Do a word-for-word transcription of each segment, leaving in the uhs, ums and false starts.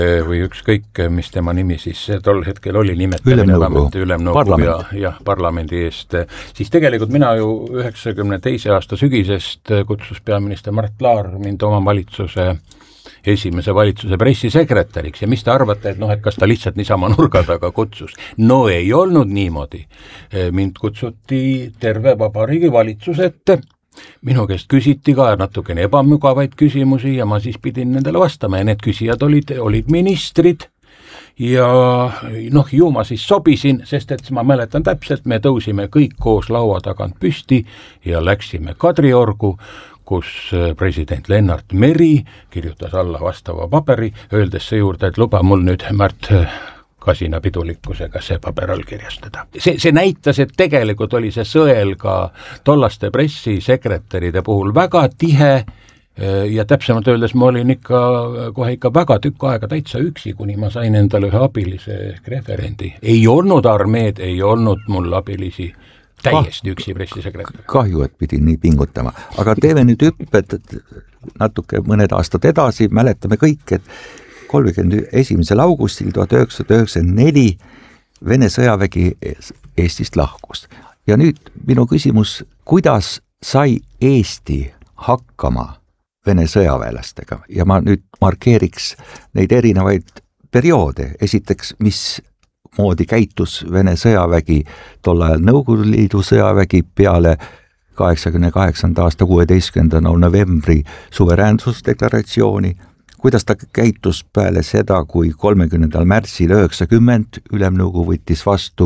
või ükskõik, mis tema nimi siis tol hetkel oli, nimetamine ülemnõukogu ja, ja parlamendi eest, siis tegelikult mina ju üheksakümne teise aasta sügisest kutsus peaminister Mart Laar mind oma valitsuse, esimese valitsuse pressisekretäriks ja mis te arvate, et noh, et kas ta lihtsalt niisama nurga taga kutsus? No ei olnud niimoodi. Mind kutsuti terve Vabariigi valitsuse ette. Minu käest küsiti ka natukene ebamugavaid küsimusi ja ma siis pidin nendele vastama ja need küsijad olid, olid ministrid ja noh, ju ma siis sobisin, sest et ma mäletan täpselt, me tõusime kõik koos laua tagant püsti ja läksime Kadriorgu, kus president Lennart Meri kirjutas alla vastava paperi, öeldes see juurde, et luba mul nüüd Märt kasina pidulikkusega see paber allkirjastada. See, see näitas, et tegelikult oli see sõel ka tollaste pressisekretäride puhul väga tihe ja täpsemalt öeldes ma olin ikka kohe ikka väga tükk aega täitsa üksi, kuni ma sain endale ühe abilise ehk referendi. Ei olnud armeed, ei olnud mul abilisi, täiesti Kah, üksi pressisekretär. Kahju, et pidi nii pingutama. Aga teeme nüüd hüpped natuke mõned aastad edasi, mäletame kõik, et kolmekümne esimesel augustil tuhat üheksasada üheksakümmend neli Vene sõjavägi Eestist lahkus. Ja nüüd minu küsimus, kuidas sai Eesti hakkama Vene sõjaväelastega? Ja ma nüüd markeeriks neid erinevaid perioode. Esiteks, mis moodi käitus Vene sõjavägi, tol ajal Nõukogude Liidu sõjavägi peale kaheksakümne kaheksanda aasta kuueteistkümnenda novembri suveräänsusdeklaratsiooni, kuidas ta käitus peale seda, kui kolmekümnendal märtsil üheksakümmend ülemnõukogu võttis vastu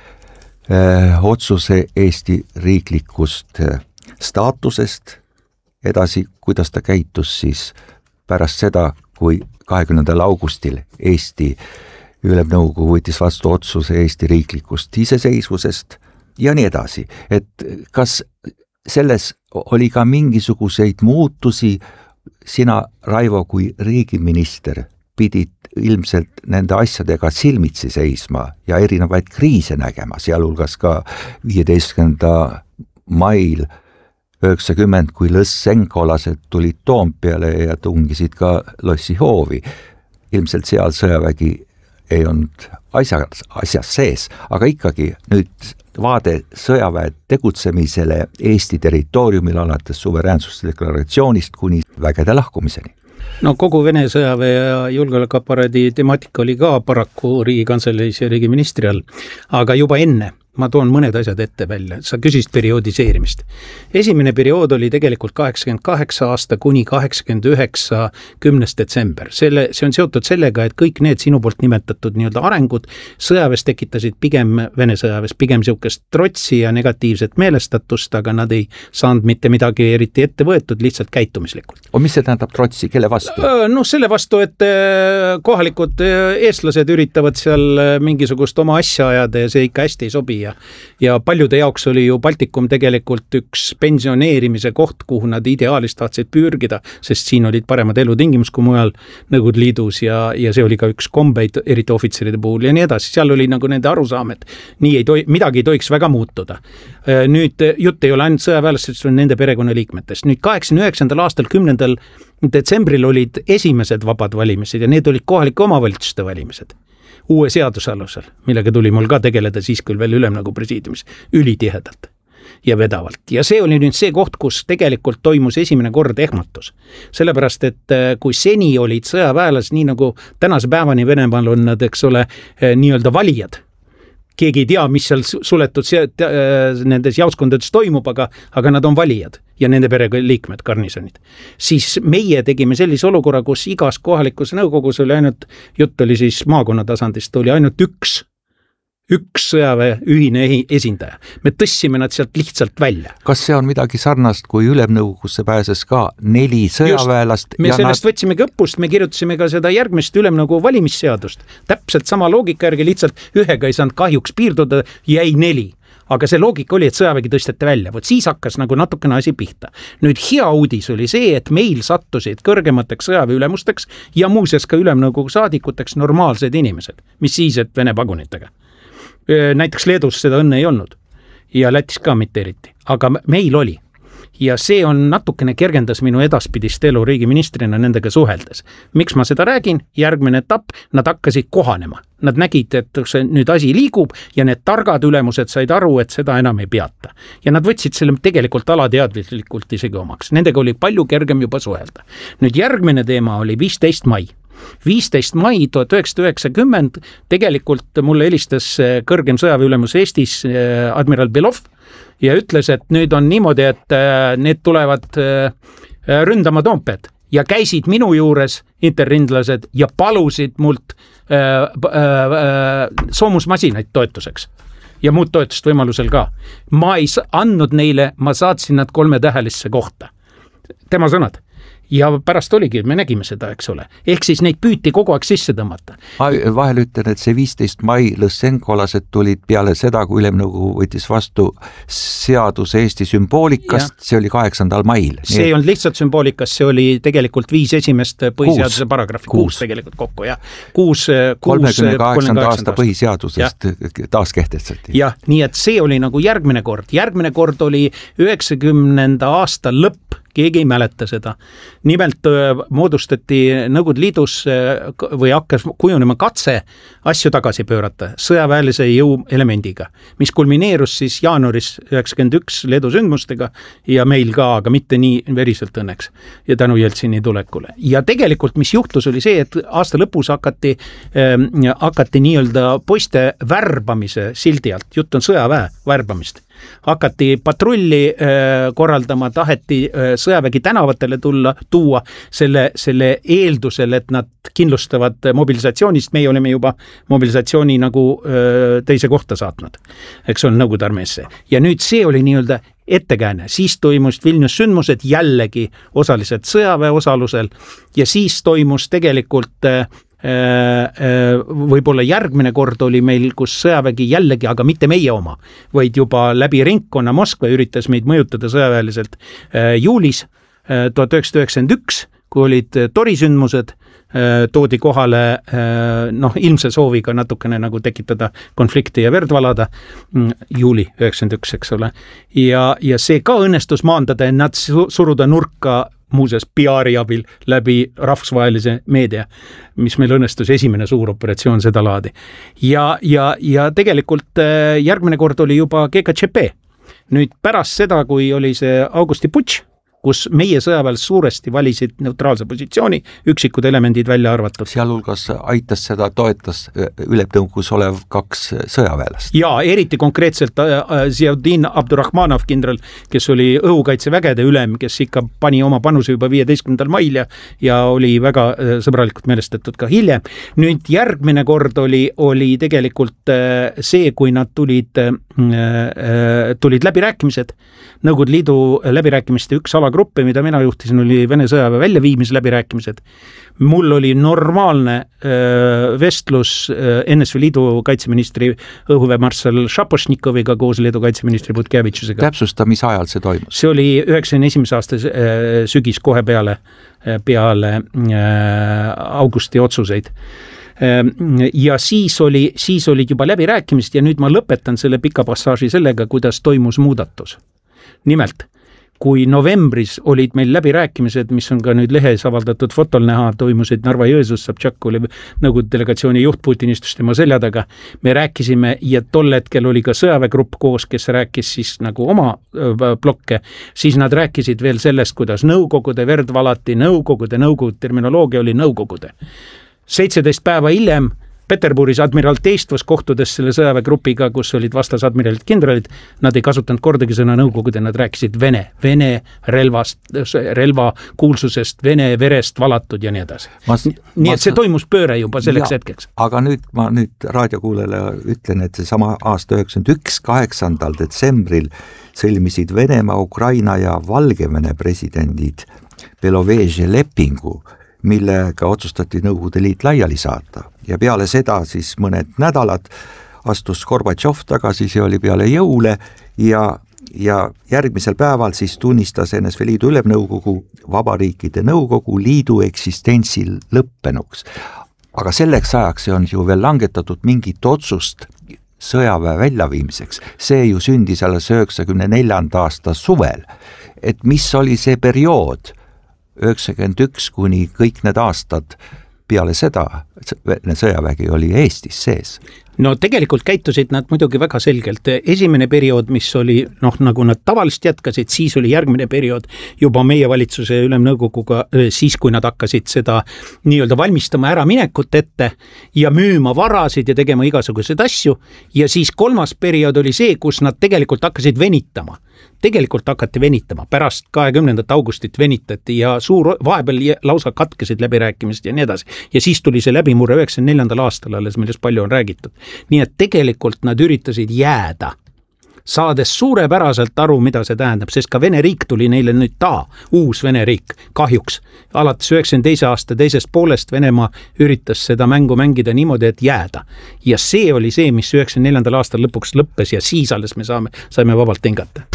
eh, otsuse Eesti riiklikust eh, staatusest, edasi, kuidas ta käitus siis pärast seda, kui kahekümnendal augustil Eesti ülemnõukogu võttis vastu otsuse Eesti riiklikust iseseisvusest ja nii edasi. Et kas selles oli ka mingisuguseid muutusi? Sina, Raivo, kui riigiminister pidid ilmselt nende asjadega silmitsi seisma ja erinevaid kriise nägema, sealhulgas ka viieteistkümnenda mail üheksakümmend, kui lõssenkolased tulid Toompeale ja tungisid ka Lossi hoovi. Ilmselt seal sõjavägi ei olnud asjas, asjas sees, aga ikkagi nüüd vaade sõjaväe tegutsemisele Eesti territooriumil alates suveräänsusdeklaratsioonist kuni vägede lahkumiseni. No kogu Vene sõjaväe ja julgeolekuaparaadi temaatika oli ka paraku Riigikantseleis ja riigiministri all, aga juba enne ma toon mõned asjad ette välja. Sa küsisid perioodiseerimist. Esimene periood oli tegelikult kaheksakümmend kaheksa aasta kuni kaheksakümmend üheksa kümnes detsember. Selle, see on seotud sellega, et kõik need sinu poolt nimetatud nii-öelda arengud sõjaväes tekitasid pigem, Vene sõjaväes pigem siukest trotsi ja negatiivset meelestatust, aga nad ei saanud mitte midagi eriti ette võetud, lihtsalt käitumislikult. O mis see tähendab trotsi, kelle vastu? No selle vastu, et kohalikud eestlased üritavad seal mingisugust oma asja ajada ja see ikka hästi ei sobi. Ja, ja paljude jaoks oli ju Baltikum tegelikult üks pensioneerimise koht, kuhu nad ideaalist tahtsid pürgida, sest siin olid paremad elutingimus kui mujal Nõukogude Liidus ja, ja see oli ka üks kombeid eriti ohvitseride puhul ja nii edasi. Seal oli nagu nende arusaam, et nii ei toi, midagi ei tohiks väga muutuda. Nüüd jutt ei ole ainult sõjaväelastest, see on nende perekonnaliikmetest. Nüüd kaheksakümne üheksandal aastal kümnendal detsembril olid esimesed vabad valimised ja need olid kohalike omavalitsuste valimised. Uue seaduse alusel, millega tuli mul ka tegeleda siis küll veel ülemnõukogu presiidiumis ülitihedalt ja vedavalt. Ja see oli nüüd see koht, kus tegelikult toimus esimene kord ehmatus. Sellepärast, et kui seni olid sõjaväelas, nii nagu tänase päevani Venemaal on nad, eks ole, nii-öelda valijad, keegi ei tea, mis seal suletud nendes jaoskondades toimub, aga, aga nad on valijad ja nende pereliikmed, garnisonid. Siis meie tegime sellise olukorra, kus igas kohalikus nõukogus oli ainult, jutt oli siis maakonna tasandist, oli ainult üks, üks sõjaväe ühine esindaja. Me tõssime nad sealt lihtsalt välja. Kas see on midagi sarnast, kui ülemnõukogusse pääses ka neli sõjaväelast? Just, me sellest nad... võtsimegi õppust, me kirjutasime ka seda järgmist ülemnõukogu valimisseadust. Täpselt sama loogika järgi, lihtsalt ühega ei saanud kahjuks piirduda, jäi neli. Aga see loogika oli, et sõjavägi tõsteti välja. Vot siis hakkas nagu natukene asi pihta. Nüüd hea uudis oli see, et meil sattusid kõrgemateks sõjaväe ülemusteks ja muuseas ka ülemnõukogu saadikuteks normaalsed inimesed, mis siis, et Vene pagunitega. Näiteks Leedus seda õnne ei olnud ja Lätis ka mitte eriti, aga meil oli. ja see on natukene kergendas minu edaspidist elu riigiministrina nendega suheldes. Miks ma seda räägin? Järgmine etapp, nad hakkasid kohanema. Nad nägid, et see nüüd asi liigub ja need targad ülemused said aru, et seda enam ei peata. Ja nad võtsid selle tegelikult alateadlikult isegi omaks. Nendega oli palju kergem juba suhelda. Nüüd järgmine teema oli viisteist mai. viisteist mai tuhat üheksasada üheksakümmend tegelikult mulle helistas kõrgem sõjaväeülemus Eestis admiral Belov ja ütles, et nüüd on niimoodi, et need tulevad ründama Toompead ja käisid minu juures interrindlased ja palusid mult äh, äh, äh, soomusmasinaid toetuseks ja muud toetust võimalusel ka. Ma ei andnud neile, ma saatsin nad kolmetähelisse kohta. Tema sõnad. Ja pärast oligi, me nägime seda, eks ole. Ehk siis neid püüti kogu aeg sisse tõmmata. Ma vahel ütlen, et see viisteist mai lõssenkolased tulid peale seda, kui Ülemnõukogu võttis vastu seaduse Eesti sümboolikast, ja. See oli kaheksandal mail. See ei olnud lihtsalt sümboolikast, see oli tegelikult viis esimest põhiseaduse paragrahvi, kuus, kuus tegelikult kokku. Ja. Kuus, kolmekümne kaheksanda aasta põhiseadusest ja. Taas kehtestati. Jah, nii et see oli nagu järgmine kord. Järgmine kord oli üheksakümnenda aasta lõpp, keegi ei mäleta seda. Nimelt moodustati Nõukogude Liidus või hakkas kujunema katse asju tagasi pöörata sõjaväelise jõu elemendiga, mis kulmineerus siis jaanuaris üheksakümmend üks Leedu sündmustega ja meil ka, aga mitte nii veriselt õnneks ja tänu Jeltsini tulekule. Ja tegelikult mis juhtus oli see, et aasta lõpus hakati, äh, hakati nii-öelda poiste värbamise sildi alt, jutt on sõjaväe värbamist. Hakati patrulli äh, korraldama, taheti äh, sõjavägi tänavatele tulla, tuua selle, selle eeldusel, et nad kindlustavad mobilisatsioonist, meie oleme juba mobilisatsiooni nagu öö, teise kohta saatnud, eks on Nõukogude armeesse. Ja nüüd see oli nii-öelda ettekääne, siis toimus Vilnius sündmused jällegi osaliselt sõjaväe osalusel ja siis toimus tegelikult öö, võib-olla järgmine kord oli meil, kus sõjavägi jällegi, aga mitte meie oma, vaid juba läbi ringkonna Moskva üritas meid mõjutada sõjaväeliselt juulis tuhat üheksasada üheksakümmend üks, kui olid torisündmused, toodi kohale noh, ilmse sooviga natukene nagu tekitada konflikti ja verd valada, juuli üheksakümmend üks, eks ole. Ja, ja see ka õnnestus maandada, et nad suruda nurka muuseas P R-i abil läbi rahvusvahelise meedia, mis meil õnnestus esimene suur operatsioon seda laadi. Ja, ja, ja tegelikult järgmine kord oli juba G K C P. Nüüd pärast seda, kui oli see Augusti putš, kus meie sõjaväel suuresti valisid neutraalse positsiooni, üksikud elemendid välja arvatud. Sealhulgas aitas seda, toetas Ülemnõukogus olev kaks sõjaväelast. Ja eriti konkreetselt Ziaudin Abdurrahmanov kindral, kes oli õhukaitsevägede ülem, kes ikka pani oma panuse juba viieteistkümnendal mail ja, ja oli väga sõbralikult meelestatud ka hiljem. Nüüd järgmine kord oli, oli tegelikult see, kui nad tulid, tulid läbirääkimised, Nõukogude Liidu läbirääkimiste üks alagruppe, mida mina juhtisin, oli Vene sõjaväe väljaviimise läbirääkimised. Mul oli normaalne öö, vestlus öö, N S V Liidu kaitseministri õhuväemarssal Šapošnikoviga koos Leedu kaitseministri Butkevitšusega. Täpsusta, mis ajal see toimus? See oli üheksakümne esimese aasta öö, sügis kohe peale, peale öö, augusti otsuseid. Ja siis oli, siis olid juba läbirääkimised ja nüüd ma lõpetan selle pika passaaži sellega, kuidas toimus muudatus. Nimelt, kui novembris olid meil läbirääkimised, mis on ka nüüd lehes avaldatud fotol näha, toimusid Narva Jõesus, Sabtšak oli Nõukogude delegatsiooni juht, Putin istus tema selja taga. Me rääkisime ja tol hetkel oli ka sõjaväegrupp koos, kes rääkis siis nagu oma blokke, siis nad rääkisid veel sellest, kuidas nõukogude verd valati, nõukogude, nõukogude terminoloogia oli nõukogude. seitseteist päeva hiljem Peterburis admiralteistvus kohtudes selle sõjaväegrupiga, kus olid vastas admiralid kindralid, nad ei kasutanud kordagi sõna nõukogude, nad rääkisid Vene, Vene relvast, relva kuulsusest, Vene verest valatud ja nii edasi. Ma, nii et see ma, toimus pööre juba selleks ja, hetkeks. Aga nüüd ma nüüd raadiokuulele ütlen, et see sama aasta üheksakümmend üks, kaheksandal detsembril sõlmisid Venemaa, Ukraina ja Valgevene presidendid Beloveže lepingu, millega otsustati Nõukogude Liit laiali saata. Ja peale seda siis mõned nädalad astus Gorbatšov tagasi, see oli peale jõule ja, ja järgmisel päeval siis tunnistas N S V Liidu Ülemnõukogu Vabariikide Nõukogu liidu eksistentsil lõppenuks. Aga selleks ajaks on ju veel langetatud mingit otsust sõjaväe väljaviimiseks, see ju sündis alles üheksakümne neljanda aasta suvel. Et mis oli see periood, üheksakümmend üks kuni kõik need aastad peale seda, Vene sõjavägi oli Eestis sees? No tegelikult käitusid nad muidugi väga selgelt. Esimene periood, mis oli, noh, nagu nad tavaliselt jätkasid, siis oli järgmine periood juba meie valitsuse ülemnõukoguga, siis kui nad hakkasid seda nii-öelda valmistama ära minekut ette ja müüma varasid ja tegema igasuguseid asju. Ja siis kolmas periood oli see, kus nad tegelikult hakkasid venitama. Tegelikult hakati venitama, pärast kahekümnendat augustit venitati ja suur vahepeal lausa katkesid läbirääkimised ja nii edasi. Ja siis tuli see läbimurre üheksakümne neljandal aastal alles, millest palju on räägitud. Nii et tegelikult nad üritasid jääda, saades suurepäraselt aru, mida see tähendab, sest ka Vene riik tuli neile nüüd ta, uus Vene riik, kahjuks. Alates üheksakümne teise aasta teisest poolest Venemaa üritas seda mängu mängida niimoodi, et jääda. Ja see oli see, mis üheksakümne neljandal aastal lõpuks lõppes ja siis alles me saame, saime vabalt hingata.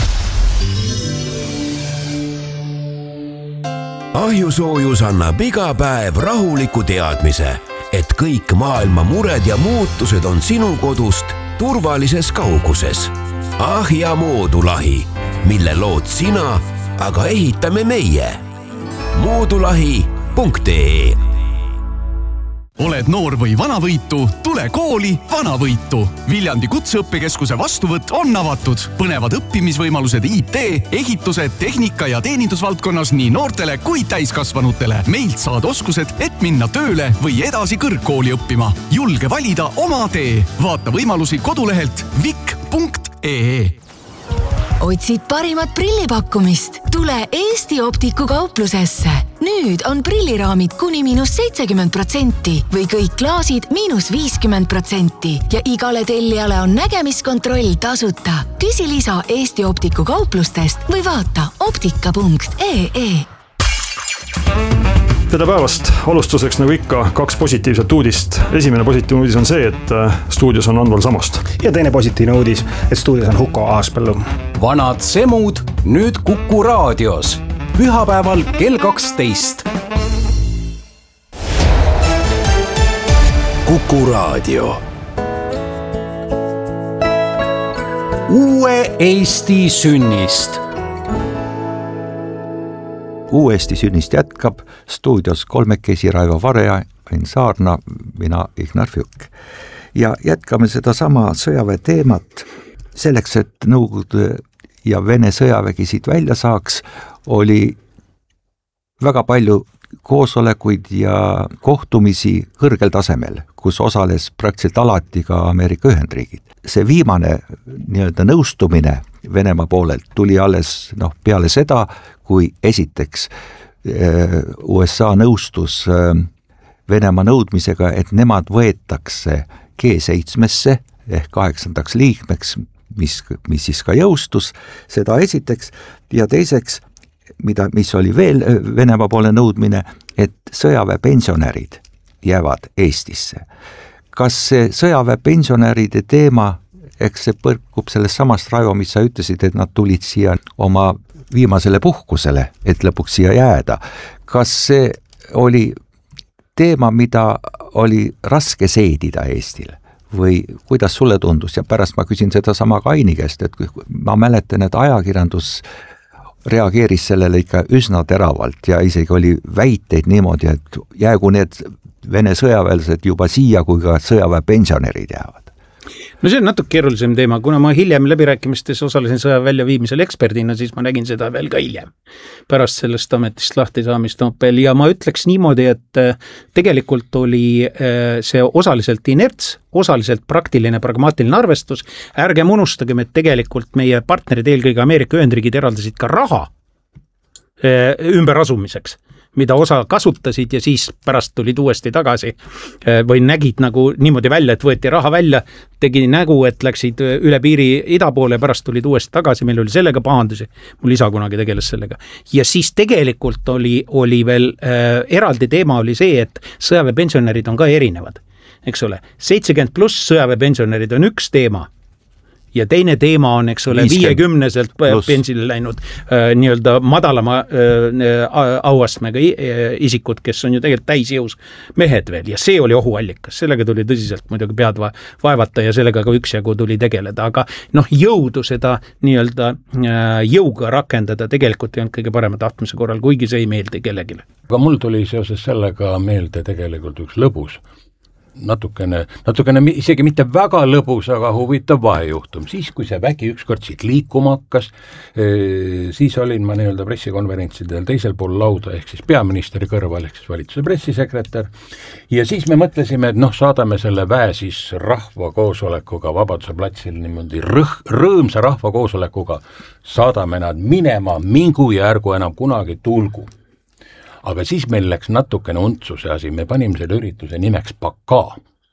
Ahjusoojus annab iga päev rahuliku teadmise, et kõik maailma mured ja muutused on sinu kodust turvalises kauguses. Ahja moodulahi, mille lood sina, aga ehitame meie. moodulahi punkt ee Oled noor või vanavõitu, tule kooli Vanavõitu. Viljandi kutseõppekeskuse vastuvõtt on avatud. Põnevad õppimisvõimalused I T, ehitused, tehnika ja teenindusvaldkonnas nii noortele kui täiskasvanutele. Meilt saad oskused, et minna tööle või edasi kõrgkooli õppima. Julge valida oma tee. Vaata võimalusi kodulehelt vik punkt ee. Otsid parimat prillipakkumist? Tule Eesti Optiku kauplusesse. Nüüd on prilliraamid kuni miinus seitsekümmend protsenti või kõik klaasid miinus viiskümmend protsenti ja igale tellijale on nägemiskontroll tasuta. Küsi lisa Eesti Optiku kauplustest või vaata optika punkt ee. Tere päevast! Alustuseks nagu ikka kaks positiivset uudist. Esimene positiivne uudis on see, et stuudios on Anval Samost. Ja teine positiivne uudis, et stuudios on Huko Aaspõllu. Vanad semud nüüd Kuku raadios. Pühapäeval kell kaksteist. Kuku raadio. Uue Eesti sünnist. Uue Eesti sünnist jätkab stuudios kolmekesi Raivo Vareja, Ain Saarna, mina Ignar Fjuk. Ja jätkame seda sama sõjaväe teemat. Selleks, et Nõukogude ja Vene sõjavägi siit välja saaks, oli väga palju koosolekuid ja kohtumisi kõrgel tasemel, kus osales praktiliselt alati ka Ameerika Ühendriigid. See viimane nii-öelda nõustumine Venemaa poolelt tuli alles noh, peale seda, kui esiteks U S A nõustus Venemaa nõudmisega, et nemad võetakse G seitsmesse ehk kaheksandaks liikmeks, mis, mis siis ka jõustus, seda esiteks, ja teiseks, mida, mis oli veel Venemaa poole nõudmine, et sõjaväepensionärid jäävad Eestisse. Kas see sõjaväepensionäride teema, eks see põrkub sellest samast, Raivo, mis sa ütlesid, et nad tulid siia oma viimasele puhkusele, et lõpuks siia jääda. Kas see oli teema, mida oli raske seedida Eestile? Või kuidas sulle tundus? Ja pärast ma küsin seda sama Kaini käest, et ma mäletan, et ajakirjandus reageeris sellele ikka üsna teravalt ja isegi oli väiteid niimoodi, et jäägu need Vene sõjaväelased juba siia, kui ka sõjaväepensionärid jäävad. No see on natuke keerulisem teema, kuna ma hiljem läbirääkimistes osalesin sõja väljaviimisel eksperdina, siis ma nägin seda veel ka hiljem pärast sellest ametist lahti saamist Opel ja ma ütleks niimoodi, et tegelikult oli see osaliselt inerts, osaliselt praktiline, pragmaatiline arvestus. Ärgem unustagem, et tegelikult meie partnerid, eelkõige Ameerika Ühendriigid eraldasid ka raha ümber asumiseks, mida osa kasutasid ja siis pärast tulid uuesti tagasi või nägid nagu niimoodi välja, et võeti raha välja, tegi nägu, et läksid üle piiri ida poole ja pärast tulid uuesti tagasi, meil oli sellega pahandusi, mul isa kunagi tegeles sellega. Ja siis tegelikult oli, oli veel äh, eraldi teema oli see, et sõjaväepensionärid on ka erinevad, eks ole, seitsekümmend pluss sõjaväepensionärid on üks teema ja teine teema on, eks ole, viiekümneselt pensionile läinud äh, nii-öelda madalama äh, auastmega isikud, kes on ju tegelikult täisjõus mehed veel ja see oli ohuallikas, sellega tuli tõsiselt muidugi pead vaevata ja sellega ka üksjagu tuli tegeleda, aga noh, jõudu seda nii-öelda äh, jõuga rakendada tegelikult ei olnud kõige parema tahtmise korral, kuigi see ei meeldi kellegile. Aga mul tuli seoses sellega meelde tegelikult üks lõbus, natukene, natukene isegi mitte väga lõbus, aga huvitav vahejuhtum. Siis, kui see vägi ükskord siit liikuma hakkas, siis olin ma nii-öelda pressikonverentsidel teisel pool lauda, ehk siis peaministri kõrval, ehk siis valitsuse pressisekretär, ja siis me mõtlesime, et noh, saadame selle väe siis rahvakoosolekuga Vabaduse platsil niimoodi rõh, rõõmsa rahvakoosolekuga, saadame nad minema, mingu ja ärgu enam kunagi tulgu. Aga siis meil läks natukene untsuse asi, me panime selle ürituse nimeks Pakaa.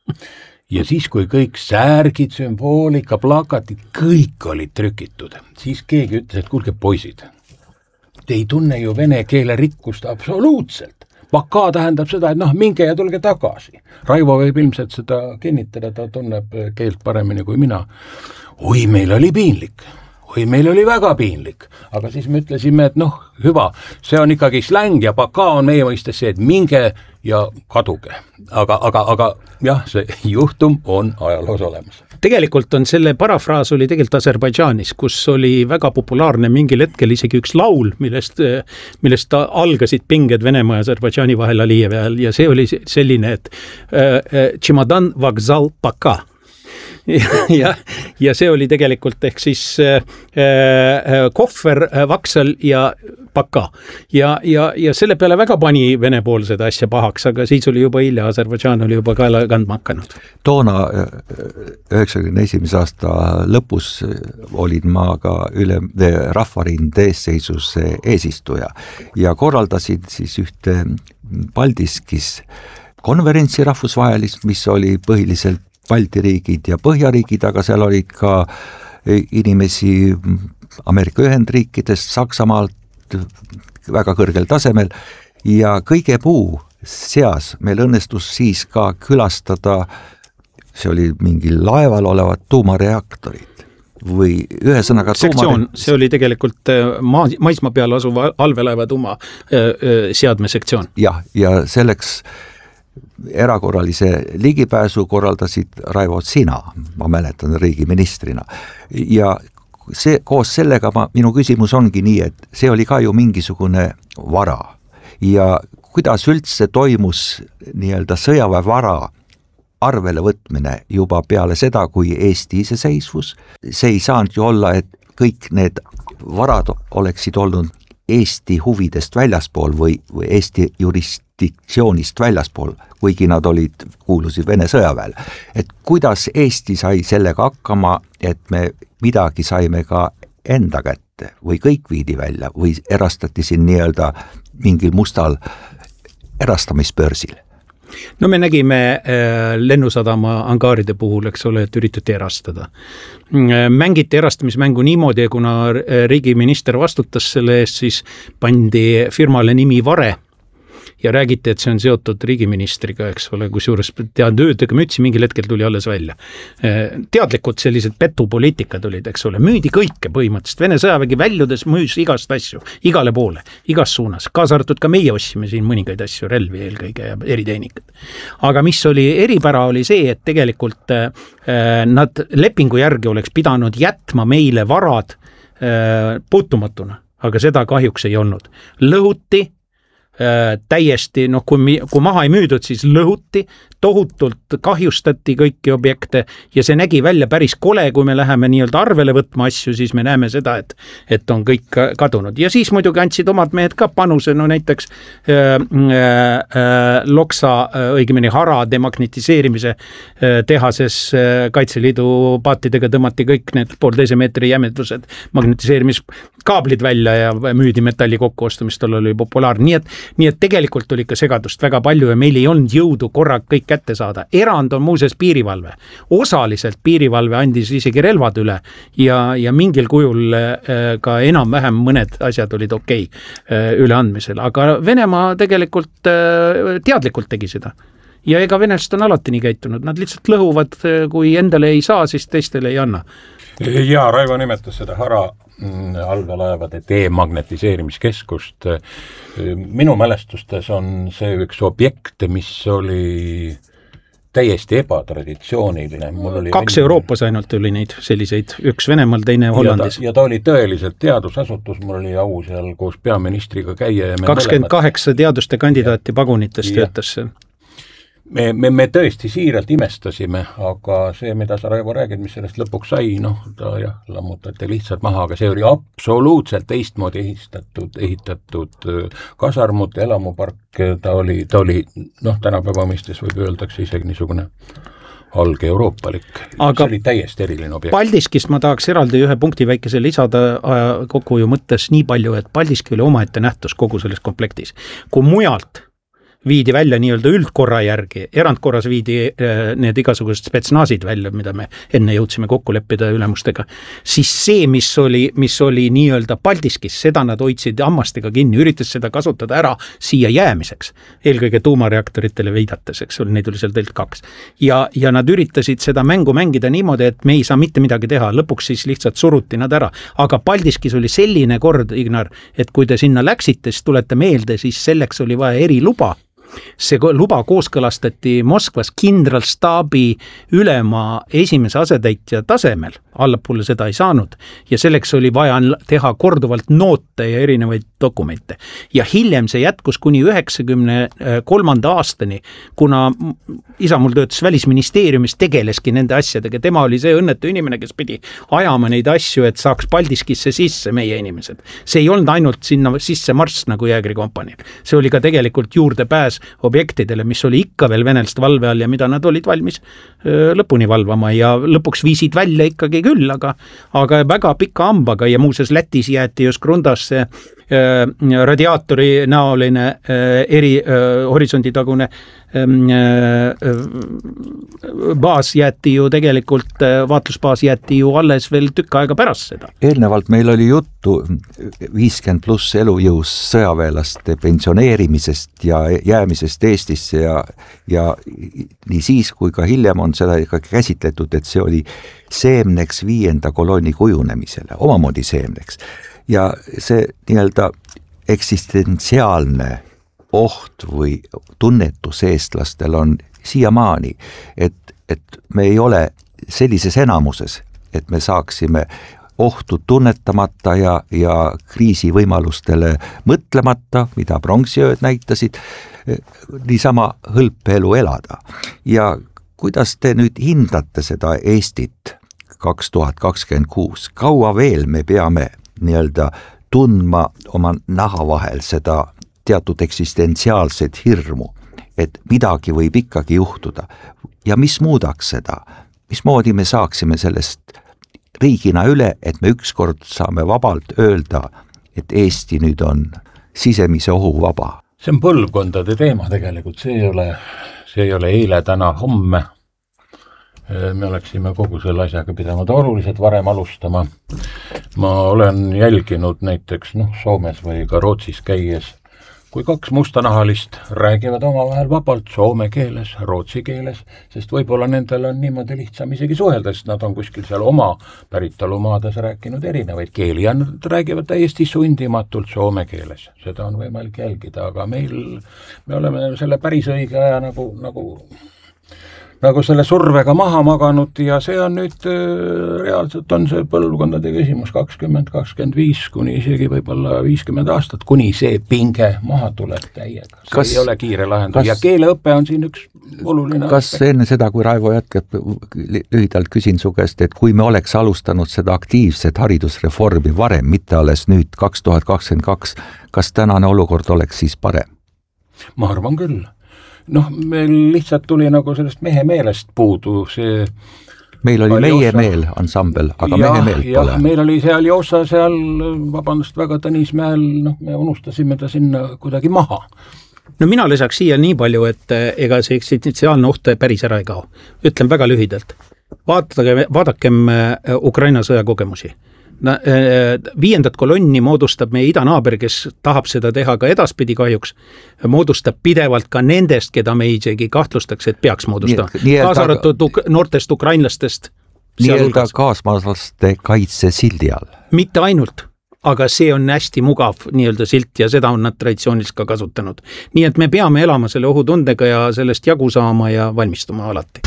Ja siis, kui kõik särgid, sümboolika, plakatid, kõik olid trükitud, siis keegi ütles, et kuulge poisid, te ei tunne ju vene keele rikkust absoluutselt. Pakaa tähendab seda, et noh, minge ja tulge tagasi. Raivo võib ilmselt seda kinnitada, ta tunneb keelt paremini kui mina. Oi, meil oli piinlik. Oi, meil oli väga piinlik, aga siis me ütlesime, et noh, hüva, see on ikkagi släng ja Pakaa on meie mõistes see, et minge ja kaduge. Aga, aga, aga jah, see juhtum on ajaloos olemas. Tegelikult on selle parafraas oli tegelikult Aserbaidžaanis, kus oli väga populaarne mingil hetkel isegi üks laul, millest, millest algasid pinged Venemaa ja Aserbaidžaani vahel Alijevi ajal ja see oli selline, et äh, Tšimadan Vagzal Pakaa. ja, ja see oli tegelikult ehk siis äh, kohver, vaksel ja Pakaa. Ja, ja, ja selle peale väga pani venepoolsed asja pahaks, aga siis oli juba hilja, Aserbaidžaan oli juba kaela kandma hakanud. Toona üheksakümne esimese aasta lõpus olin ma ka üle rahvarinde eesseisus eesistuja ja korraldasin siis ühte Paldiskis konverentsi rahvusvahelist, mis oli põhiliselt Balti riigid ja Põhjariigid, aga seal olid ka inimesi Ameerika Ühendriikidest, Saksamaalt väga kõrgel tasemel ja kõige muu seas meil õnnestus siis ka külastada, see oli mingil laeval olevat tuumareaktorid või ühesõnaga sektsioon, tuumare... see oli tegelikult maa, maismaa peal asuva allveelaeva tuuma seadme sektsioon. Jah, ja selleks erakorralise ligipääsu korraldasid Raivo sina, ma mäletan riigiministrina ja see, koos sellega ma, minu küsimus ongi nii, et see oli ka ju mingisugune vara ja kuidas üldse toimus nii-öelda sõjaväe vara arvele võtmine juba peale seda, kui Eesti iseseisvus, see ei saanud ju olla, et kõik need varad oleksid olnud Eesti huvidest väljaspool või, või Eesti jurisdiktsioonist väljaspool, kuigi nad olid, kuulusid Vene sõjaväel. Et kuidas Eesti sai sellega hakkama, et me midagi saime ka enda kätte või kõik viidi välja või erastati siin nii-öelda mingil mustal erastamisbörsil? No me nägime lennusadama angaaride puhul, eks ole, et üritati erastada. Mängiti erastamismängu niimoodi, kuna riigiminister vastutas selle eest, siis pandi firmale nimi Vare ja räägiti, et see on seotud riigiministriga, eks ole, kus juures tead, öödega mütsi mingil hetkel tuli alles välja. Teadlikud sellised petupoliitikad olid, eks ole, müüdi kõike põhimõtteliselt. Vene sõjavägi väljudes müüs igast asju, igale poole, igas suunas. Kaasa arvatud ka meie ossime siin mõningaid asju, relvi eelkõige ja eritehnikud. Aga mis oli eripära oli see, et tegelikult nad lepingu järgi oleks pidanud jätma meile varad puutumatuna, aga seda kahjuks ei olnud. Lõhuti täiesti, noh, kui, kui maha ei müüdud, siis lõhuti, tohutult kahjustati kõiki objekte ja see nägi välja päris kole, kui me läheme nii-öelda arvele võtma asju, siis me näeme seda, et, et on kõik kadunud. Ja siis muidugi andsid omad mehed ka panuse, no näiteks äh, äh, Loksa, õigemini Hara demagnetiseerimise äh, tehases äh, Kaitseliidu paatidega tõmmati kõik need poolteise meetri jämedused magnetiseerimiskaablid välja ja müüdi metalli kokkuostu, mis tal oli populaarne. Nii et, nii et tegelikult oli ka segadust väga palju ja meil ei olnud jõudu korra kõik kätte saada. Erand on muuseas piirivalve. Osaliselt piirivalve andis isegi relvad üle ja, ja mingil kujul ka enam-vähem mõned asjad olid okei üleandmisel. Aga Venemaa tegelikult teadlikult tegi seda. Ja ega venelased on alati nii käitunud. Nad lihtsalt lõhuvad, kui endale ei saa, siis teistele ei anna. Ja Raivo nimetas seda Hara allveelaevade demagnetiseerimiskeskust. Minu mälestustes on see üks objekt, mis oli täiesti ebatraditsiooniline. Mul oli Kaks enne... Euroopas ainult oli neid selliseid, üks Venemaal, teine Hollandis. Ja ta, ja ta oli tõeliselt teadusasutus, mul oli au seal koos peaministriga käia. Ja kakskümmend kaheksa teaduste kandidaati pagunitest töötas see. Me, me, me tõesti siiralt imestasime, aga see, mida sa Raivo räägid, mis sellest lõpuks sai, noh, ta jah, lammutati lihtsalt maha, aga see oli absoluutselt teistmoodi ehitatud, ehitatud kasarmut, elamupark, ta oli, ta oli, noh, tänapäeva mõistes võib öeldakse isegi niisugune alge euroopalik. Aga see oli täiesti eriline objekt. Paldiskist ma tahaks eraldi ühe punkti väikese lisada kokkuhoiu mõttes nii palju, et Paldiski oli omaette nähtus kogu selles komplektis. Kui mujalt viidi välja nii-öelda üldkorra järgi, erandkorras viidi need igasugused spetsnaasid välja, mida me enne jõudsime kokku leppida ülemustega, siis see, mis oli, mis oli nii-öelda Paldiskis, seda nad hoidsid hammastega kinni, üritas seda kasutada ära siia jäämiseks, eelkõige tuumareaktoritele viidates, eks oli, neid oli seal teilt kaks. Ja, ja nad üritasid seda mängu mängida niimoodi, et me ei saa mitte midagi teha, lõpuks siis lihtsalt suruti nad ära. Aga Paldiskis oli selline kord, Ignar, et kui te sinna läksite, siis tulete meelde, siis selleks oli vaja eriluba. See luba kooskõlastati Moskvas kindralstaabi ülema esimese asetäitja tasemel, allapoole seda ei saanud ja selleks oli vaja teha korduvalt noote ja erinevaid dokumente. Ja hiljem see jätkus kuni üheksakümne kolmanda aastani, kuna isa mul töötas välisministeeriumis, tegeleski nende asjadega, tema oli see õnnetu inimene, kes pidi ajama neid asju, et saaks Paldiskisse sisse meie inimesed. See ei olnud ainult sinna sisse marss nagu jäägrikompaniil, see oli ka tegelikult juurde pääs objektidele, mis oli ikka veel venelast valve all ja mida nad olid valmis öö, lõpuni valvama ja lõpuks viisid välja ikkagi küll, aga, aga väga pika ambaga ja muuses Lätis jäeti just Grundas see öö, radiaatori näoline öö, eri öö, horisontitagune öö, baas jäeti ju tegelikult, vaatlusbaas jäeti ju alles veel tükk aega pärast seda. Eelnevalt meil oli juttu viiskümmend pluss elujõus sõjaväelaste pensioneerimisest ja jäämisest Eestisse ja, ja nii siis kui ka hiljem on seda ka käsitletud, et see oli seemneks viienda kolooni kujunemisele, omamoodi seemneks. Ja see nii-öelda eksistentsiaalne oht või tunnetus eestlastel on siiamaani, et, et me ei ole sellises enamuses, et me saaksime ohtu tunnetamata ja, ja kriisi võimalustele mõtlemata, mida pronksiööd näitasid, niisama hõlpelu elada. Ja kuidas te nüüd hindate seda Eestit kaks tuhat kakskümmend kuus? Kaua veel me peame nii-öelda tundma oma naha vahel seda teatud eksistentsiaalset hirmu, et midagi võib ikkagi juhtuda? Ja mis muudaks seda? Mismoodi me saaksime sellest riigina üle, et me ükskord saame vabalt öelda, et Eesti nüüd on sisemise ohu vaba? See on põlvkondade teema tegelikult, see ei ole, see ei ole eile, täna, homme. Me oleksime kogu selle asjaga pidanud oluliselt varem alustama. Ma olen jälginud näiteks noh, Soomes või ka Rootsis käies, kui kaks mustanahalist räägivad omavahel vabalt soome keeles, rootsi keeles, sest võib-olla nendel on niimoodi lihtsam isegi suhelda, sest nad on kuskil seal oma päritolumaades rääkinud erinevaid keeli ja nad räägivad täiesti sundimatult soome keeles. Seda on võimalik jälgida, aga meil, me oleme selle päris õige aja nagu, nagu nagu selle survega maha maganud ja see on nüüd reaalselt on see põlvkondade küsimus kakskümmend, kakskümmend viis kuni isegi võib-olla viiskümmend aastat, kuni see pinge maha tuleb täiega. See kas, ei ole kiire lahendus kas, ja keeleõpe on siin üks oluline kas aspekt. Enne seda, kui Raivo jätkab, lühidalt küsin su käest, et kui me oleks alustanud seda aktiivset haridusreformi varem, mitte alles nüüd kaks tuhat kakskümmend kaks, kas tänane olukord oleks siis parem? Ma arvan küll. Noh, meil lihtsalt tuli nagu sellest mehe meelest puudu see... Meil oli meie osa... meel ansambel, aga ja, mehe meelt pole. Ja, meil oli seal Jossa seal, vabandust väga Tõnismäel, noh, me unustasime ta sinna kuidagi maha. No mina lisaks siia nii palju, et ega see eksistentsiaalne oht päris ära ei kao. Ütlen väga lühidalt. Vaadake, vaadakem Ukraina sõja kogemusi. Viiendat kolonni moodustab meie idanaaber, kes tahab seda teha ka edaspidi kahjuks, moodustab pidevalt ka nendest, keda me isegi kahtlustaks, et peaks moodustama. Kaasa arvatud noortest ukrainlastest nii-öelda kaasmaalaste kaitse sildi all. Mitte ainult, aga see on hästi mugav nii-öelda silt ja seda on nad traditsiooniliselt ka kasutanud. Nii et me peame elama selle ohutundega ja sellest jagu saama ja valmistuma alati.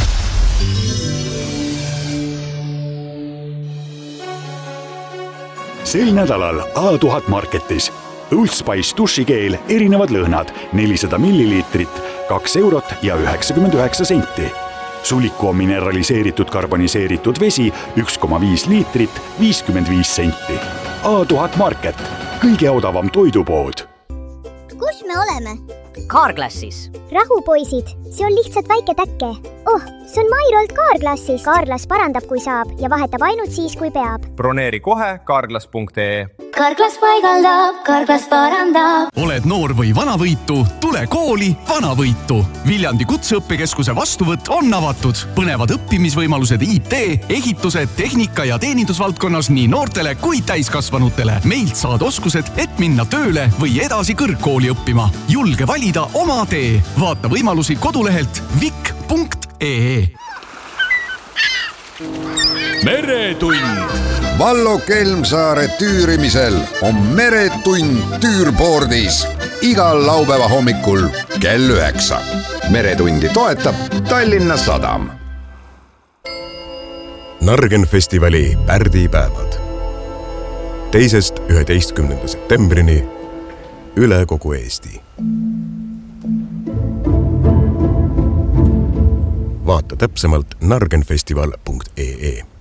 Sel nädalal A tuhat Marketis Old Spice dušikeel erinevad lõhnad nelisada milliliitrit, kaks eurot ja üheksakümmend üheksa senti. Suliku on mineraliseeritud karboniseeritud vesi üks koma viis liitrit, viiskümmend viis senti. A tuhat Market, kõige odavam toidupood. Kus me oleme? Carglassis. Rahu poisid, see on lihtsalt väike täkke. Oh, see on Mairolt Carglassis. Carglass parandab, kui saab ja vahetab ainult siis, kui peab. Broneeri kohe carglass punkt ee. Carglass paigaldab, Carglass parandab. Oled noor või vanavõitu, tule kooli vanavõitu. Viljandi kutseõppekeskuse vastuvõtt on avatud. Põnevad õppimisvõimalused I T, ehitused, tehnika ja teenindusvaldkonnas nii noortele kui täiskasvanutele. Meilt saad oskused, et minna tööle või edasi kõrgkooli õppima. Julge valida oma tee. Vaata võimalusi kodulehelt vik punkt ee. Meretund. Vallo Kelmsaare tüürimisel on Meretund Tüürboordis igal laupäeva hommikul kell üheksa. Meretundi toetab Tallinna Sadam. Nargen festivali pärdipäevad. Teisest üheteistkümnenda septembrini üle kogu Eesti. Vaata täpsemalt nargenfestival punkt ee.